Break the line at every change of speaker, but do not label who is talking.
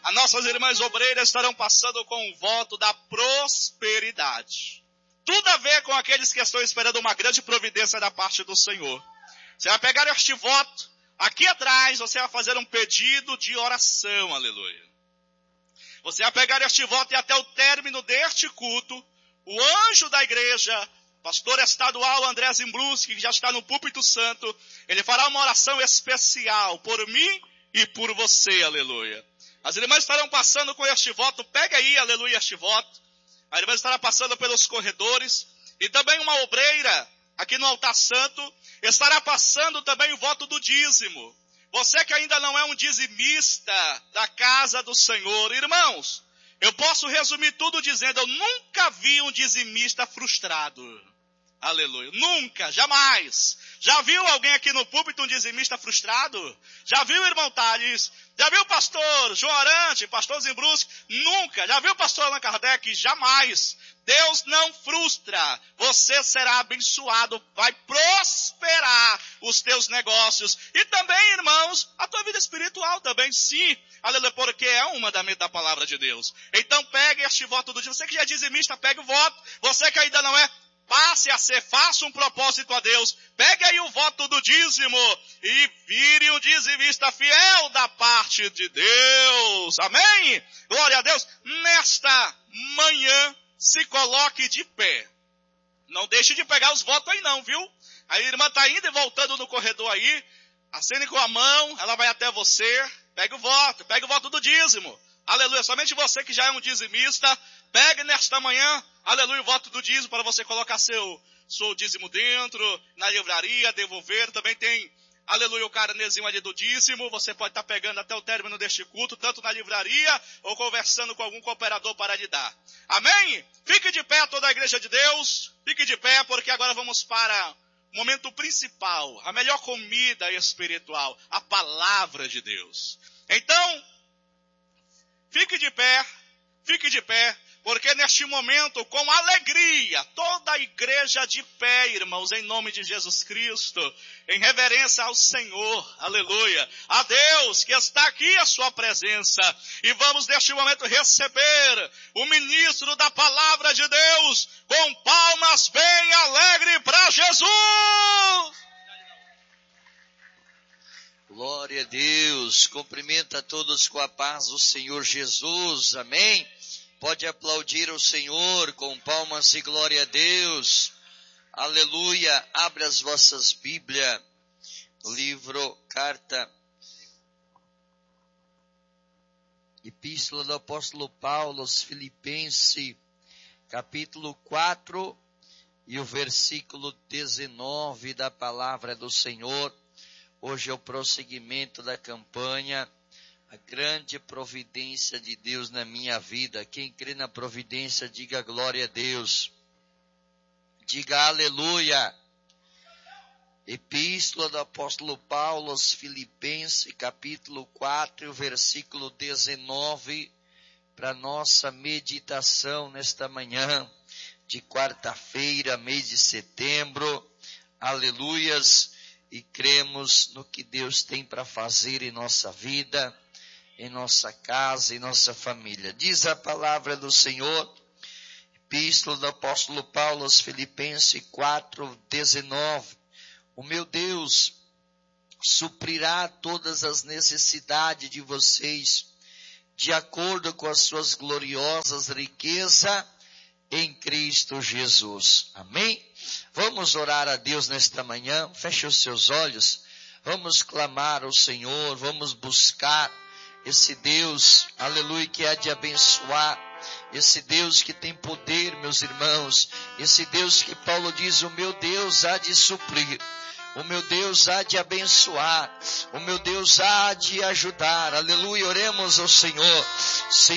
As nossas irmãs obreiras estarão passando com o voto da prosperidade. Tudo a ver com aqueles que estão esperando uma grande providência da parte do Senhor. Você vai pegar este voto, aqui atrás você vai fazer um pedido de oração, aleluia. Você vai pegar este voto e até o término deste culto, o anjo da igreja, pastor estadual André Zimbruski, que já está no púlpito santo, ele fará uma oração especial por mim e por você, aleluia. As irmãs estarão passando com este voto, pega aí, aleluia, este voto. A irmã estará passando pelos corredores, e também uma obreira, aqui no altar santo, estará passando também o voto do dízimo. Você que ainda não é um dizimista da casa do Senhor, irmãos, eu posso resumir tudo dizendo, eu nunca vi um dizimista frustrado. Aleluia. Nunca, jamais. Já viu alguém aqui no púlpito um dizimista frustrado? Já viu, irmão Thales? Já viu o pastor João Arante, pastor Zimbruski? Nunca. Já viu o pastor Allan Kardec? Jamais. Deus não frustra. Você será abençoado. Vai prosperar os teus negócios. E também, irmãos, a tua vida espiritual também, sim. Aleluia, porque é um mandamento da palavra de Deus. Então pegue este voto do dízimo. Você que já é dizimista, pegue o voto. Você que ainda não é, passe a ser, faça um propósito a Deus. Pegue aí o voto do dízimo e vire um dizimista fiel da parte de Deus. Amém? Glória a Deus. Nesta manhã, se coloque de pé. Não deixe de pegar os votos aí não, viu? A irmã está indo e voltando no corredor aí. Acene com a mão, ela vai até você. Pegue o voto do dízimo. Aleluia, somente você que já é um dizimista, pegue nesta manhã, aleluia, o voto do dízimo para você colocar seu dízimo dentro, na livraria, devolver. Também tem, aleluia, o carnezinho ali do dízimo. Você pode estar pegando até o término deste culto, tanto na livraria ou conversando com algum cooperador para lhe dar. Amém? Fique de pé toda a igreja de Deus, fique de pé porque agora vamos para o momento principal, a melhor comida espiritual, a palavra de Deus. Então, fique de pé, porque neste momento, com alegria, toda a igreja de pé, irmãos, em nome de Jesus Cristo, em reverência ao Senhor, aleluia, a Deus que está aqui a sua presença, e vamos neste momento receber o ministro da palavra de Deus, com palmas bem alegres para Jesus!
Glória a Deus, cumprimento a todos com a paz do Senhor Jesus, amém? Pode aplaudir o Senhor com palmas e glória a Deus, aleluia. Abre as vossas Bíblias, Epístola do Apóstolo Paulo aos Filipenses, capítulo 4 e o versículo 19 da palavra do Senhor. Hoje é o prosseguimento da campanha, a grande providência de Deus na minha vida. Quem crê na providência, diga glória a Deus. Diga aleluia. Epístola do apóstolo Paulo aos Filipenses, capítulo 4, versículo 19, para nossa meditação nesta manhã de quarta-feira, mês de setembro. Aleluias. E cremos no que Deus tem para fazer em nossa vida, em nossa casa, em nossa família. Diz a palavra do Senhor, Epístola do apóstolo Paulo aos Filipenses 4:19. O meu Deus suprirá todas as necessidades de vocês, de acordo com as suas gloriosas riquezas em Cristo Jesus. Amém? Vamos orar a Deus nesta manhã. Feche os seus olhos. Vamos clamar ao Senhor. Vamos buscar esse Deus, aleluia, que há de abençoar. Esse Deus que tem poder, meus irmãos. Esse Deus que Paulo diz, o meu Deus há de suprir. O meu Deus há de abençoar. O meu Deus há de ajudar. Aleluia. Oremos ao Senhor.